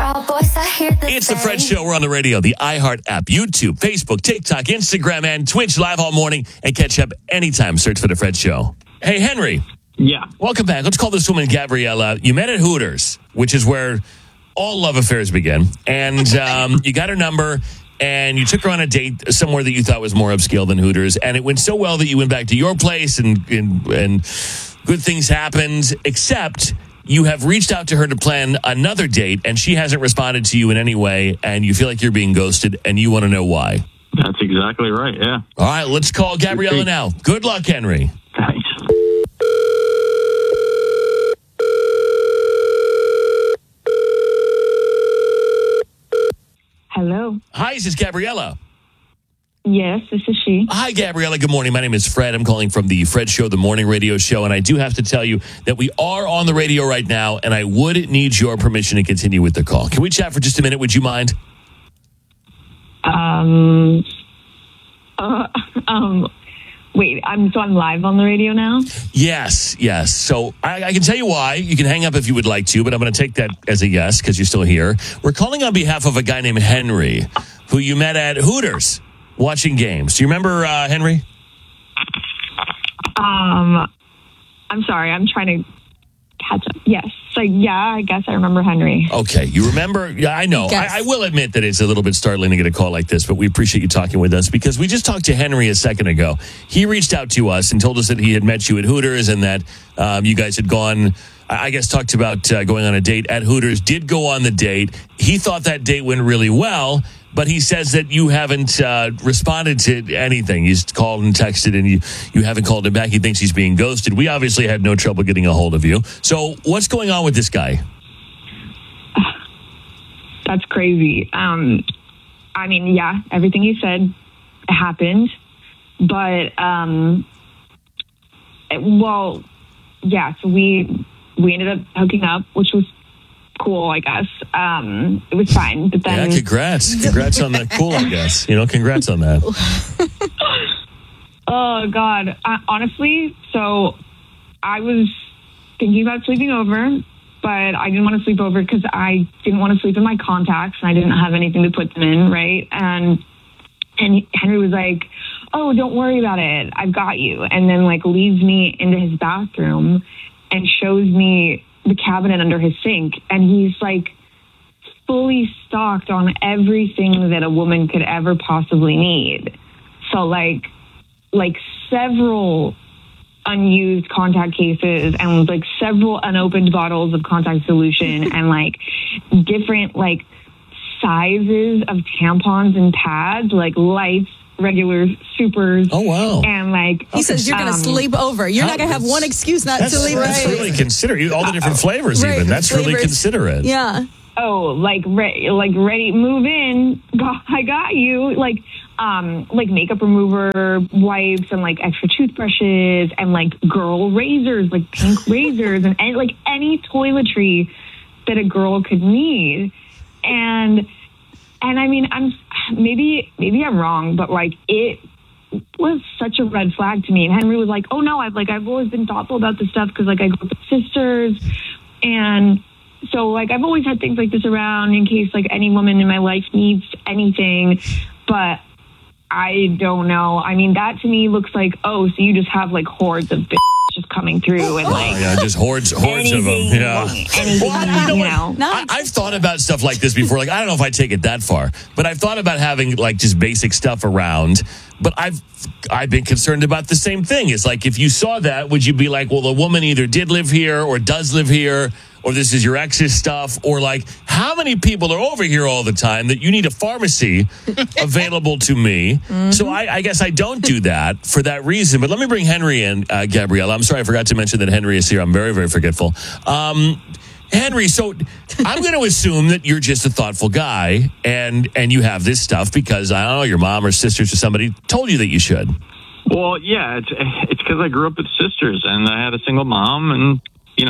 It's the Fred Show. We're on the radio, the iHeart app, YouTube, Facebook, TikTok, Instagram, and Twitch live all morning. And catch up anytime. Search for the Fred Show. Hey, Henry. Yeah. Welcome back. Let's call this woman Gabriella. You met at Hooters, which is where all love affairs begin. And you got her number, and you took her on a date somewhere that you thought was more upscale than Hooters. And it went so well that you went back to your place, and good things happened, except you have reached out to her to plan another date, and she hasn't responded to you in any way, and you feel like you're being ghosted, and you want to know why. That's exactly right, yeah. All right, let's call Gabriella now. Good luck, Henry. Thanks. Hello. Hi, this is Gabriella. Yes, this is she. Hi, Gabriella. Good morning. My name is Fred. I'm calling from the Fred Show, the morning radio show. And I do have to tell you that we are on the radio right now, and I would need your permission to continue with the call. Can we chat for just a minute? Would you mind? Wait, I'm live on the radio now? Yes. So I can tell you why. You can hang up if you would like to, but I'm going to take that as a yes because you're still here. We're calling on behalf of a guy named Henry, who you met at Hooters watching games. Do you remember Henry? I'm sorry. I'm trying to catch up. Yes. So, yeah, I guess I remember Henry. Okay. You remember? Yeah, I know. Yes. I will admit that it's a little bit startling to get a call like this, but we appreciate you talking with us because we just talked to Henry a second ago. He reached out to us and told us that he had met you at Hooters and that you guys had gone, I guess, talked about going on a date at Hooters, did go on the date. He thought that date went really well, but he says that you haven't responded to anything. He's called and texted, and you haven't called him back. He thinks he's being ghosted. We obviously had no trouble getting a hold of you. So what's going on with this guy? That's crazy. I mean, yeah, everything you said happened. But, well, yeah, so we ended up hooking up, which was cool, I guess. It was fine, but then... Yeah, congrats on that. Cool, I guess. Congrats on that. Oh, God. Honestly, so I was thinking about sleeping over, but I didn't want to sleep over because I didn't want to sleep in my contacts, and I didn't have anything to put them in, right? And Henry was like, oh, don't worry about it. I've got you. And then, leads me into his bathroom and shows me the cabinet under his sink, and he's fully stocked on everything that a woman could ever possibly need. So several unused contact cases and several unopened bottles of contact solution and different sizes of tampons and pads, lights, regular, supers. Oh, wow. And he says you're going to sleep over. You're not going to have one excuse not to leave. That's really considerate. All the different flavors, even. That's flavors. Really considerate. Yeah. Oh, ready, move in. I got you. Makeup remover wipes and extra toothbrushes and girl razors, pink razors and any toiletry that a girl could need. And I mean, maybe I'm wrong, but it was such a red flag to me. And Henry was like, oh no, I've always been thoughtful about this stuff because I grew up with sisters. And so I've always had things like this around in case any woman in my life needs anything. But I don't know. I mean, that to me looks so you just have hordes of just coming through and just hordes of them. Yeah. Anything, I've thought about stuff like this before. I don't know if I take it that far, but I've thought about having just basic stuff around. But I've been concerned about the same thing. It's if you saw that, would you be well, the woman either did live here or does live here, or this is your ex's stuff, or how many people are over here all the time that you need a pharmacy available to me? Mm-hmm. So I guess I don't do that for that reason. But let me bring Henry in, Gabriella. I'm sorry, I forgot to mention that Henry is here. I'm very, very forgetful. Henry, so I'm going to assume that you're just a thoughtful guy and you have this stuff because, I don't know, your mom or sisters or somebody told you that you should. Well, yeah, it's because I grew up with sisters and I had a single mom and,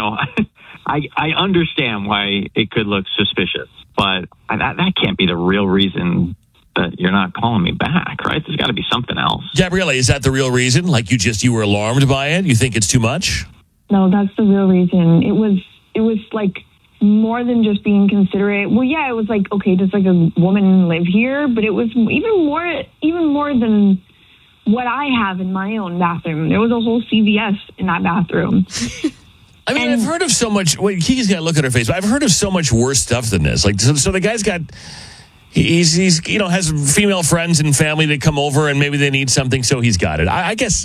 I understand why it could look suspicious, but that can't be the real reason that you're not calling me back, right? There's got to be something else. Gabriella, is that the real reason? You were alarmed by it? You think it's too much? No, that's the real reason. It was more than just being considerate. Well, yeah, it was like, okay, does like a woman live here? But it was even more than what I have in my own bathroom. There was a whole CVS in that bathroom. I mean, I've heard of so much. Wait, Kiki's got to look at her face. But I've heard of so much worse stuff than this. Like, so the guy's got. He's has female friends and family that come over and maybe they need something, so he's got it. I guess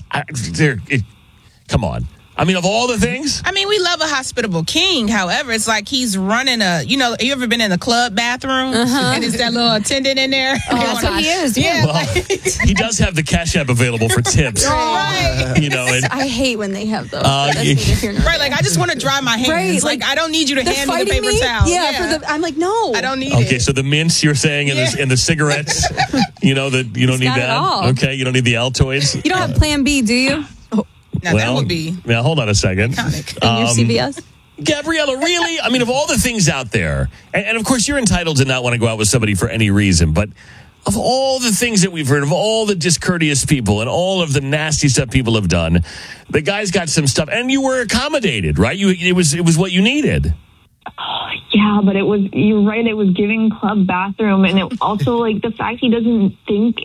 come on. I mean, of all the things. I mean, we love a hospitable king. However, it's like he's running you ever been in a club bathroom? And it's that little attendant in there? Oh, that's what he is. Yeah. Well, he does have the Cash App available for tips. Right. I hate when they have those. Right, like I just want to dry my hands. Right, like I don't need you to hand me the paper towel. Yeah. I'm like, no. I don't need it. Okay, so the mints you're saying and the cigarettes, that you don't need that. All. Okay, you don't need the Altoids. You don't have Plan B, do you? Now that would be. Now hold on a second. Iconic. In your CVS? Gabriella, really? I mean, of all the things out there, and of course you're entitled to not want to go out with somebody for any reason, but of all the things that we've heard, of all the discourteous people and all of the nasty stuff people have done, the guy's got some stuff, and you were accommodated, right? It was what you needed. Yeah, but you're right, it was giving club bathroom, and it also like the fact he doesn't think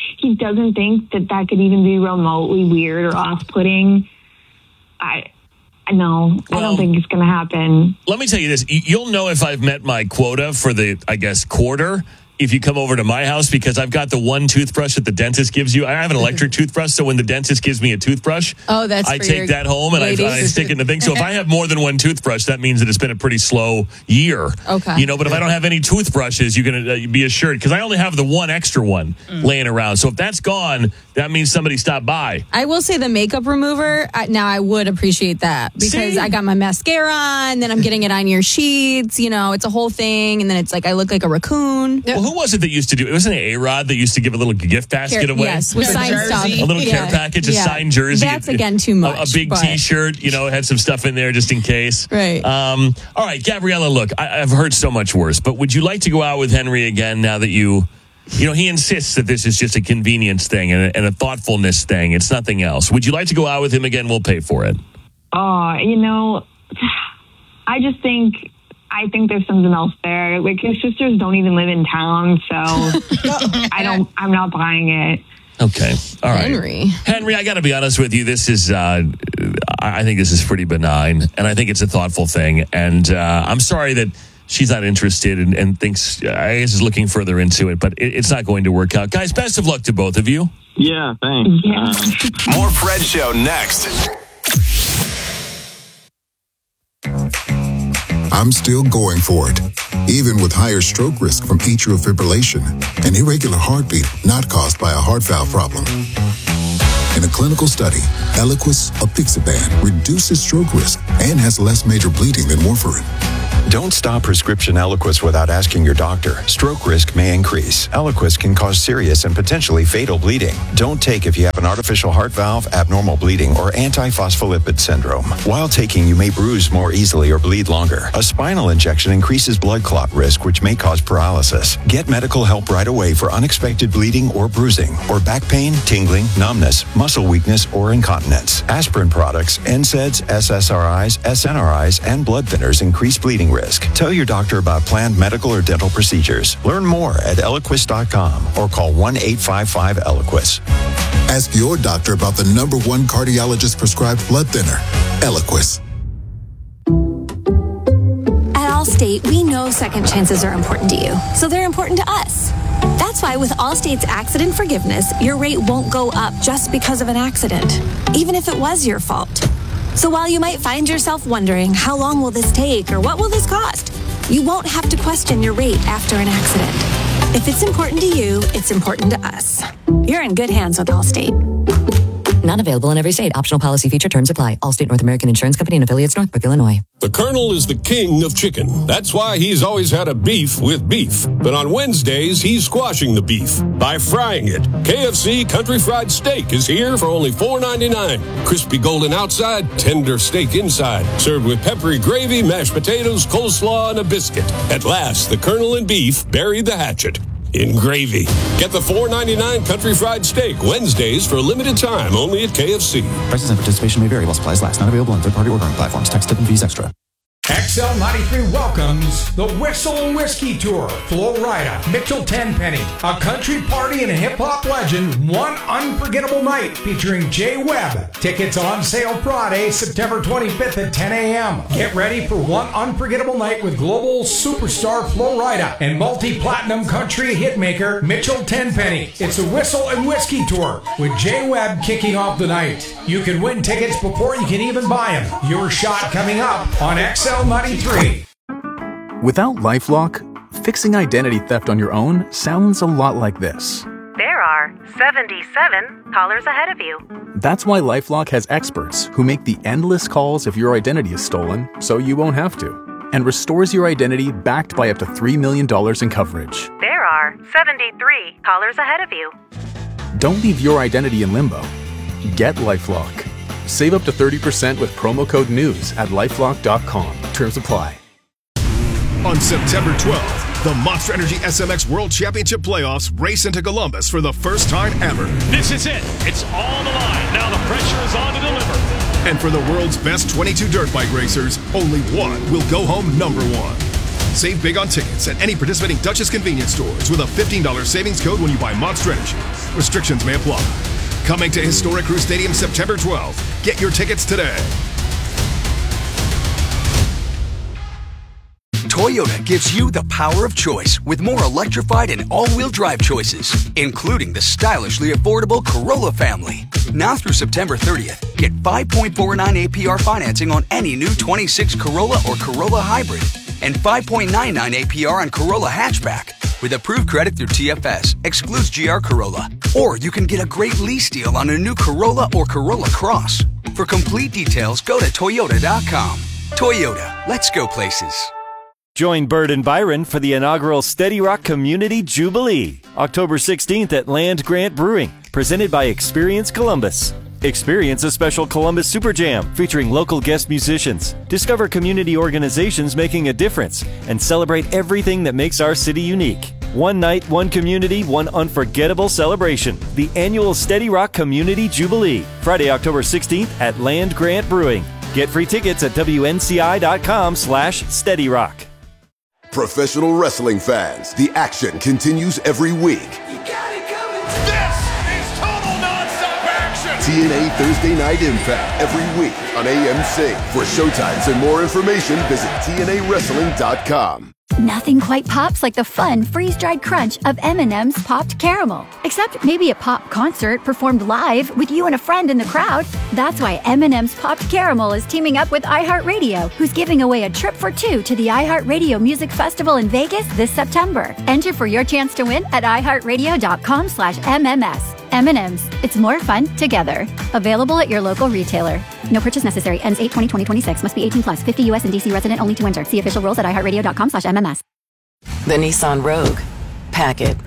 that could even be remotely weird or off-putting. I don't think it's going to happen. Let me tell you this. You'll know if I've met my quota for the, I guess, quarter if you come over to my house, because I've got the one toothbrush that the dentist gives you. I have an electric toothbrush, so when the dentist gives me a toothbrush, I take that home and I stick it in the thing. So if I have more than one toothbrush, that means that it's been a pretty slow year. Okay. But if I don't have any toothbrushes, you can be assured, because I only have the one extra one laying around. So if that's gone, that means somebody stopped by. I will say the makeup remover, now I would appreciate that, because I got my mascara on, then I'm getting it on your sheets. It's a whole thing, and then it's like I look like a raccoon. Well, who was it that used to do it? Wasn't it A-Rod that used to give a little gift basket away? Yes, with signed stuff. A little care package, a signed jersey. That's, again, too much. A big T-shirt, had some stuff in there just in case. Right. All right, Gabriella, look, I've heard so much worse, but would you like to go out with Henry again now that he insists that this is just a convenience thing and a thoughtfulness thing. It's nothing else. Would you like to go out with him again? We'll pay for it. I think there's something else there. Like, his sisters don't even live in town, so I'm not buying it. Okay. All right. Henry, I got to be honest with you. This is, I think this is pretty benign, and I think it's a thoughtful thing. And I'm sorry that she's not interested and thinks, I guess, is looking further into it, but it's not going to work out. Guys, best of luck to both of you. Yeah, thanks. Yeah. More Fred Show next. I'm still going for it, even with higher stroke risk from atrial fibrillation, an irregular heartbeat not caused by a heart valve problem. In a clinical study, Eliquis apixaban reduces stroke risk and has less major bleeding than warfarin. Don't stop prescription Eliquis without asking your doctor. Stroke risk may increase. Eliquis can cause serious and potentially fatal bleeding. Don't take if you have an artificial heart valve, abnormal bleeding, or antiphospholipid syndrome. While taking, you may bruise more easily or bleed longer. A spinal injection increases blood clot risk, which may cause paralysis. Get medical help right away for unexpected bleeding or bruising, or back pain, tingling, numbness, muscle weakness, or incontinence. Aspirin products, NSAIDs, SSRIs, SNRIs, and blood thinners increase bleeding risk. Tell your doctor about planned medical or dental procedures. Learn more at Eliquis.com or call 1-855-ELIQUIS. Ask your doctor about the #1 cardiologist prescribed blood thinner, Eliquis. At Allstate, we know second chances are important to you, so they're important to us. That's why with Allstate's accident forgiveness, your rate won't go up just because of an accident, even if it was your fault. So while you might find yourself wondering, how long will this take or what will this cost? You won't have to question your rate after an accident. If it's important to you, it's important to us. You're in good hands with Allstate. Not available in every state. Optional policy feature terms apply. Allstate North American Insurance Company and affiliates, Northbrook, Illinois. The Colonel is the king of chicken. That's why he's always had a beef with beef. But on Wednesdays, he's squashing the beef by frying it. KFC Country Fried Steak is here for only $4.99. Crispy golden outside, tender steak inside. Served with peppery gravy, mashed potatoes, coleslaw, and a biscuit. At last, the Colonel and beef buried the hatchet in gravy. Get the $4.99 Country Fried Steak Wednesdays for a limited time only at KFC. Prices and participation may vary while supplies last. Not available on third-party ordering platforms. Tax, tip, and fees extra. XL93 welcomes the Whistle and Whiskey Tour. Flo Rida, Mitchell Tenpenny, a country party and a hip-hop legend, one unforgettable night featuring Jay Webb. Tickets on sale Friday, September 25th at 10 a.m. Get ready for one unforgettable night with global superstar Flo Rida and multi-platinum country hitmaker Mitchell Tenpenny. It's the Whistle and Whiskey Tour with Jay Webb kicking off the night. You can win tickets before you can even buy them. Your shot coming up on XL93. Without LifeLock, fixing identity theft on your own sounds a lot like this. There are 77 callers ahead of you. That's why LifeLock has experts who make the endless calls if your identity is stolen so you won't have to, and restores your identity backed by up to $3 million in coverage. There are 73 callers ahead of you. Don't leave your identity in limbo. Get LifeLock. Save up to 30% with promo code NEWS at LifeLock.com. Terms apply. On September 12th, the Monster Energy SMX World Championship Playoffs race into Columbus for the first time ever. This is it. It's all on the line. Now the pressure is on to deliver. And for the world's best 22 dirt bike racers, only one will go home number one. Save big on tickets at any participating Duchess convenience stores with a $15 savings code when you buy Monster Energy. Restrictions may apply. Coming to Historic Crew Stadium September 12th. Get your tickets today. Toyota gives you the power of choice with more electrified and all-wheel drive choices, including the stylishly affordable Corolla family. Now through September 30th, get 5.49 APR financing on any new 26 Corolla or Corolla Hybrid and 5.99 APR on Corolla Hatchback. With approved credit through TFS, excludes GR Corolla. Or you can get a great lease deal on a new Corolla or Corolla Cross. For complete details, go to Toyota.com. Toyota, let's go places. Join Bird and Byron for the inaugural Steady Rock Community Jubilee, October 16th at Land Grant Brewing, presented by Experience Columbus. Experience a special Columbus Super Jam featuring local guest musicians. Discover community organizations making a difference and celebrate everything that makes our city unique. One night, one community, one unforgettable celebration. The annual Steady Rock Community Jubilee, Friday, October 16th at Land Grant Brewing. Get free tickets at WNCI.com/SteadyRock. Professional wrestling fans, the action continues every week. TNA Thursday Night Impact every week on AMC. For showtimes and more information, visit TNAWrestling.com. Nothing quite pops like the fun freeze-dried crunch of M&M's Popped Caramel. Except maybe a pop concert performed live with you and a friend in the crowd. That's why M&M's Popped Caramel is teaming up with iHeartRadio, who's giving away a trip for two to the iHeartRadio Music Festival in Vegas this September. Enter for your chance to win at iHeartRadio.com/MMS. M&M's. It's more fun together. Available at your local retailer. No purchase necessary. Ends 8/20/2026. Must be 18 plus. 50 U.S. and D.C. resident only to enter. See official rules at iHeartRadio.com/MMS. The Nissan Rogue. Pack it.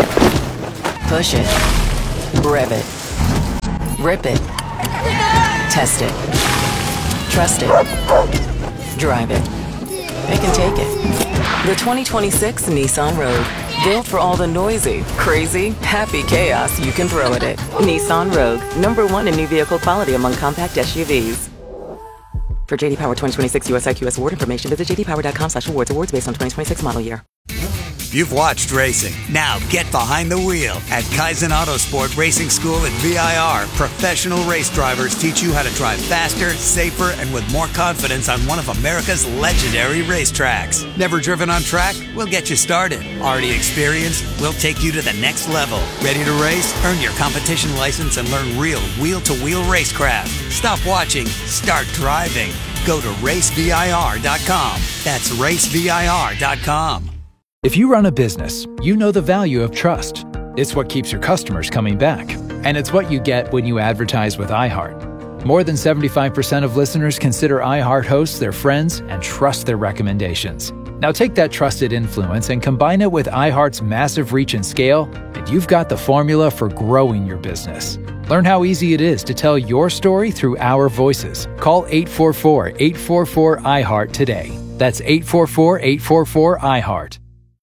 Push it. Rev it. Rip it. Test it. Trust it. Drive it. They can take it. The 2026 Nissan Rogue. Built for all the noisy, crazy, happy chaos you can throw at it. Nissan Rogue, #1 in new vehicle quality among compact SUVs. For JD Power 2026 US IQS award information, visit jdpower.com/awards. Awards based on 2026 model year. You've watched racing. Now get behind the wheel at Kaizen Autosport Racing School at VIR. Professional race drivers teach you how to drive faster, safer, and with more confidence on one of America's legendary racetracks. Never driven on track? We'll get you started. Already experienced? We'll take you to the next level. Ready to race? Earn your competition license and learn real wheel-to-wheel racecraft. Stop watching. Start driving. Go to racevir.com. That's racevir.com. If you run a business, you know the value of trust. It's what keeps your customers coming back. And it's what you get when you advertise with iHeart. More than 75% of listeners consider iHeart hosts their friends and trust their recommendations. Now take that trusted influence and combine it with iHeart's massive reach and scale, and you've got the formula for growing your business. Learn how easy it is to tell your story through our voices. Call 844-844-iHeart today. That's 844-844-iHeart.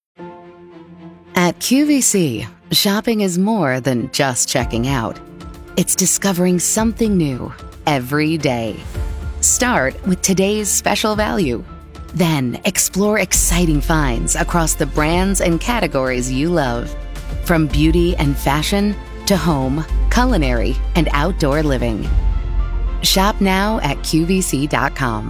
At QVC, shopping is more than just checking out. It's discovering something new every day. Start with today's special value. Then explore exciting finds across the brands and categories you love. From beauty and fashion to home, culinary, and outdoor living. Shop now at QVC.com.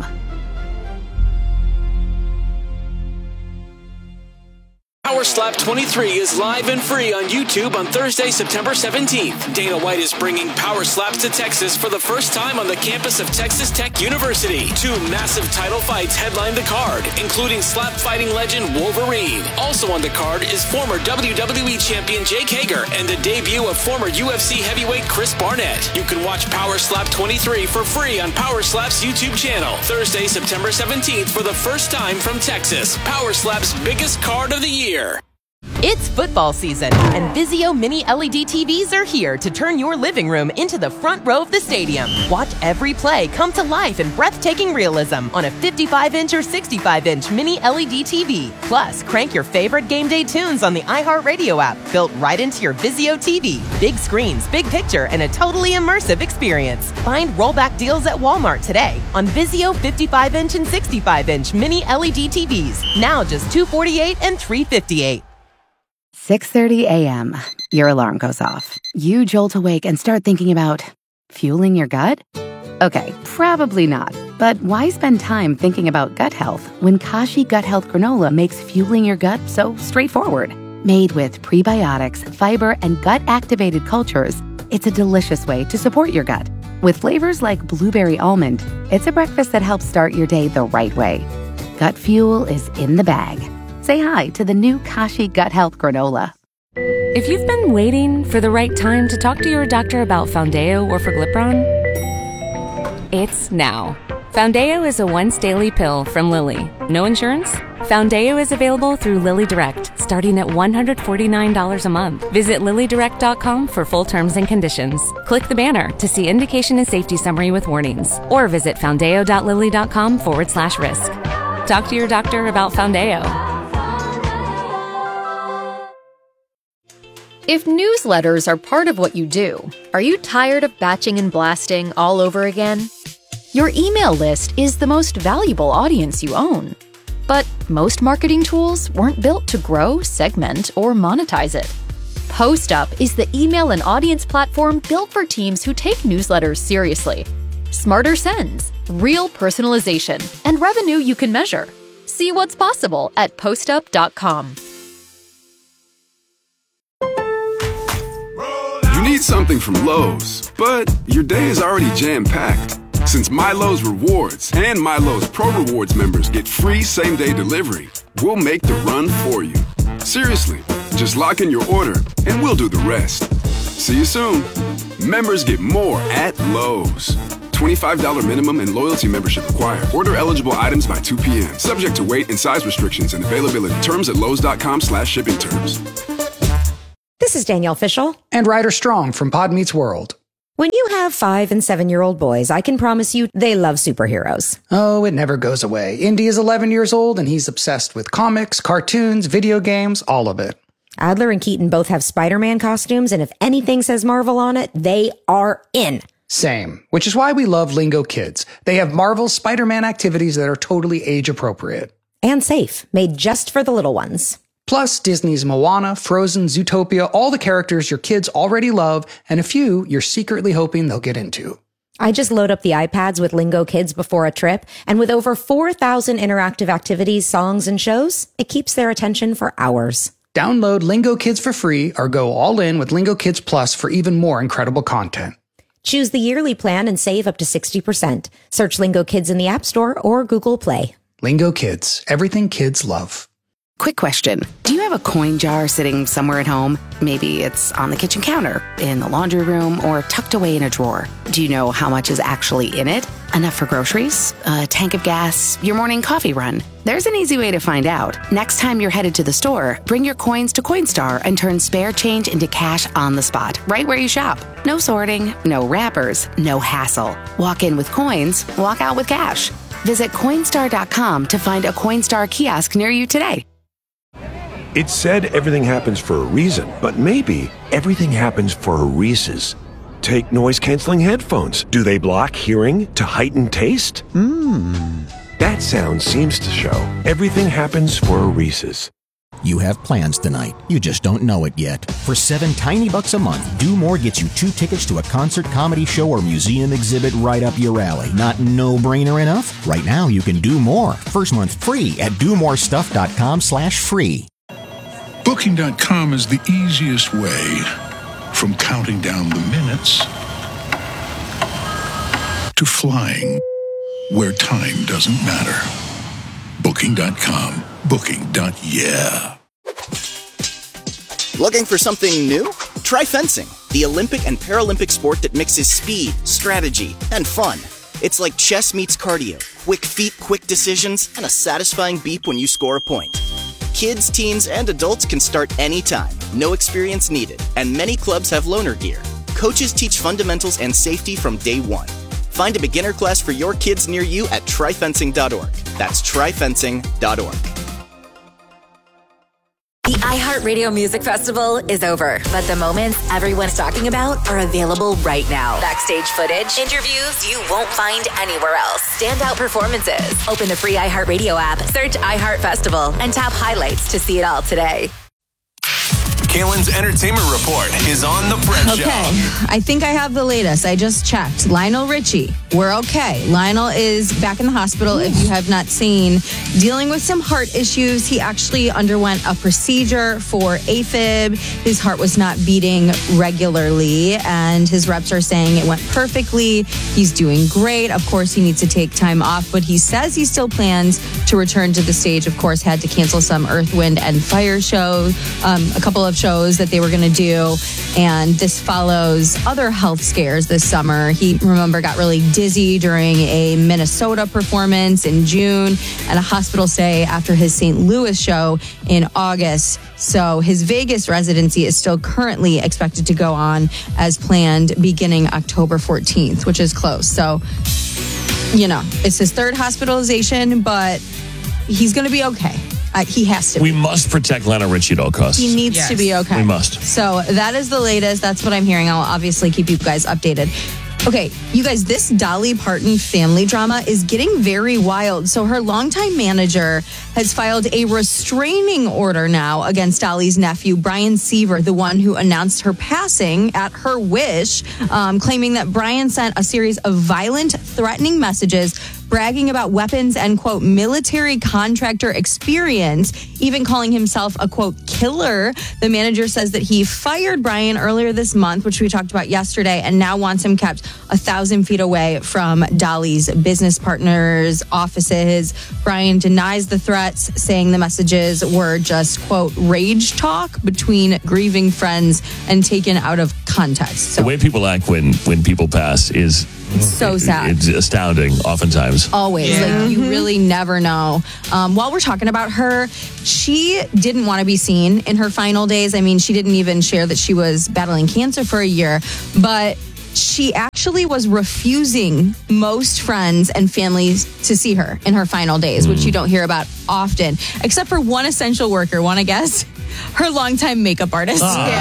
Power Slap 23 is live and free on YouTube on Thursday, September 17th. Dana White is bringing Power Slaps to Texas for the first time on the campus of Texas Tech University. 2 massive title fights headline the card, including slap fighting legend Wolverine. Also on the card is former WWE champion Jake Hager and the debut of former UFC heavyweight Chris Barnett. You can watch Power Slap 23 for free on Power Slap's YouTube channel. Thursday, September 17th for the first time from Texas. Power Slap's biggest card of the year. It's football season, and Vizio Mini LED TVs are here to turn your living room into the front row of the stadium. Watch every play come to life in breathtaking realism on a 55-inch or 65-inch Mini LED TV. Plus, crank your favorite game day tunes on the iHeartRadio app, built right into your Vizio TV. Big screens, big picture, and a totally immersive experience. Find rollback deals at Walmart today on Vizio 55-inch and 65-inch Mini LED TVs. Now just $248 and $358. 6:30 a.m. Your alarm goes off. You jolt awake and start thinking about fueling your gut? Okay, probably not. But why spend time thinking about gut health when Kashi Gut Health Granola makes fueling your gut so straightforward? Made with prebiotics, fiber, and gut-activated cultures, it's a delicious way to support your gut. With flavors like blueberry almond, it's a breakfast that helps start your day the right way. Gut fuel is in the bag. Say hi to the new Kashi Gut Health Granola. If you've been waiting for the right time to talk to your doctor about Foundeo or Forglipron, it's now. Foundeo is a once-daily pill from Lilly. No insurance? Foundeo is available through Lilly Direct, starting at $149 a month. Visit LillyDirect.com for full terms and conditions. Click the banner to see indication and safety summary with warnings, or visit foundeo.lilly.com/risk. Talk to your doctor about Foundeo. If newsletters are part of what you do, are you tired of batching and blasting all over again? Your email list is the most valuable audience you own. But most marketing tools weren't built to grow, segment, or monetize it. PostUp is the email and audience platform built for teams who take newsletters seriously. Smarter sends, real personalization, and revenue you can measure. See what's possible at postup.com. You need something from Lowe's, but your day is already jam-packed. Since MyLowe's Rewards and MyLowe's Pro Rewards members get free same-day delivery, we'll make the run for you. Seriously, just lock in your order and we'll do the rest. See you soon. Members get more at Lowe's. $25 minimum and loyalty membership required. Order eligible items by 2 p.m. Subject to weight and size restrictions and availability. Terms at lowes.com/shipping terms. This is Danielle Fishel. And Ryder Strong from Pod Meets World. When you have 5- and 7-year-old boys, I can promise you they love superheroes. Oh, it never goes away. Indy is 11 years old and he's obsessed with comics, cartoons, video games, all of it. Adler and Keaton both have Spider-Man costumes, and if anything says Marvel on it, they are in. Same, which is why we love Lingo Kids. They have Marvel's Spider-Man activities that are totally age-appropriate. And safe, made just for the little ones. Plus, Disney's Moana, Frozen, Zootopia, all the characters your kids already love, and a few you're secretly hoping they'll get into. I just load up the iPads with Lingo Kids before a trip, and with over 4,000 interactive activities, songs, and shows, it keeps their attention for hours. Download Lingo Kids for free or go all in with Lingo Kids Plus for even more incredible content. Choose the yearly plan and save up to 60%. Search Lingo Kids in the App Store or Google Play. Lingo Kids, everything kids love. Quick question. Do you have a coin jar sitting somewhere at home? Maybe it's on the kitchen counter, in the laundry room, or tucked away in a drawer. Do you know how much is actually in it? Enough for groceries? A tank of gas? Your morning coffee run? There's an easy way to find out. Next time you're headed to the store, bring your coins to Coinstar and turn spare change into cash on the spot, right where you shop. No sorting, no wrappers, no hassle. Walk in with coins, walk out with cash. Visit Coinstar.com to find a Coinstar kiosk near you today. It's said everything happens for a reason, but maybe everything happens for a Reese's. Take noise-canceling headphones. Do they block hearing to heighten taste? That sound seems to show everything happens for a Reese's. You have plans tonight. You just don't know it yet. For $7 tiny bucks a month, Do More gets you 2 tickets to a concert, comedy show, or museum exhibit right up your alley. Not no-brainer enough? Right now, you can do more. First month free at domorestuff.com/free. Booking.com is the easiest way from counting down the minutes to flying where time doesn't matter. Booking.com. Booking.yeah. Looking for something new? Try fencing, the Olympic and Paralympic sport that mixes speed, strategy, and fun. It's like chess meets cardio. Quick feet, quick decisions, and a satisfying beep when you score a point. Kids, teens, and adults can start anytime. No experience needed. And many clubs have loaner gear. Coaches teach fundamentals and safety from day one. Find a beginner class for your kids near you at tryfencing.org. That's tryfencing.org. The iHeartRadio Music Festival is over, but the moments everyone's talking about are available right now. Backstage footage, interviews you won't find anywhere else, standout performances. Open the free iHeartRadio app, search iHeart Festival, and tap highlights to see it all today. Kalen's Entertainment Report is on the Fred Show. Okay, I think I have the latest. I just checked. Lionel Richie, we're okay. Lionel is back in the hospital, if you have not seen, dealing with some heart issues. He actually underwent a procedure for AFib. His heart was not beating regularly, and his reps are saying it went perfectly. He's doing great. Of course, he needs to take time off, but he says he still plans to return to the stage. Of course, had to cancel some Earth, Wind, and Fire shows, a couple of shows that they were going to do, and this follows other health scares this summer. He, remember, got really dizzy during a Minnesota performance in June and a hospital stay after his St. Louis show in August. So his Vegas residency is still currently expected to go on as planned beginning October 14th, which is close. So, you know, it's his third hospitalization, but he's going to be okay. He has to. We must protect Lionel Richie at all costs. He needs to be okay. We must. So that is the latest. That's what I'm hearing. I'll obviously keep you guys updated. Okay, you guys, this Dolly Parton family drama is getting very wild. So her longtime manager has filed a restraining order now against Dolly's nephew, Brian Seaver, the one who announced her passing at her wish, claiming that Brian sent a series of violent, threatening messages bragging about weapons and, quote, military contractor experience, even calling himself a, quote, killer. The manager says that he fired Brian earlier this month, which we talked about yesterday, and now wants him kept 1,000 feet away from Dolly's business partners' offices. Brian denies the threats, saying the messages were just, quote, rage talk between grieving friends and taken out of context. So, the way people act when people pass is so sad. It's astounding, oftentimes. Always. Yeah. Like, you really never know. While we're talking about her, she didn't want to be seen in her final days. I mean, she didn't even share that she was battling cancer for a year, but she actually was refusing most friends and families to see her in her final days, which you don't hear about often, except for one essential worker. Want to guess? Her longtime makeup artist.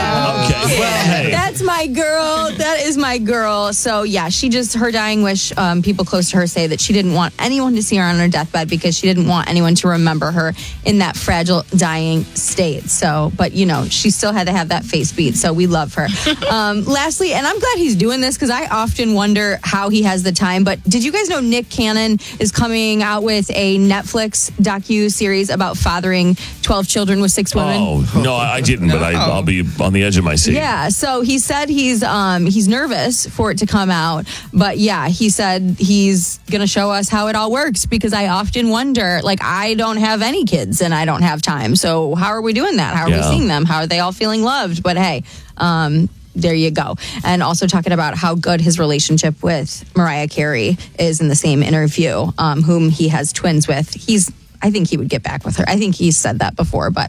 Okay. Well, hey. That's my girl. That is my girl. So, yeah, her dying wish, people close to her say that she didn't want anyone to see her on her deathbed because she didn't want anyone to remember her in that fragile, dying state. So, but, you know, she still had to have that face beat. So we love her. Lastly, and I'm glad he's doing this because I often wonder how he has the time. But did you guys know Nick Cannon is coming out with a Netflix docu-series about fathering 12 children with 6 women? Oh, no, I didn't, but I'll be on the edge of my seat. Yeah, so he said he's nervous for it to come out, but yeah, he said he's going to show us how it all works because I often wonder, like, I don't have any kids and I don't have time, so how are we doing that? How are we seeing them? How are they all feeling loved? But hey, there you go. And also talking about how good his relationship with Mariah Carey is in the same interview, whom he has twins with. I think he would get back with her. I think he's said that before, but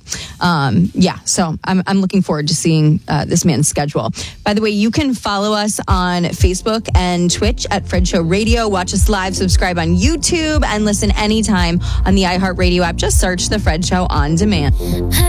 yeah. So I'm looking forward to seeing this man's schedule. By the way, you can follow us on Facebook and Twitch at Fred Show Radio. Watch us live, subscribe on YouTube, and listen anytime on the iHeartRadio app. Just search The Fred Show on Demand.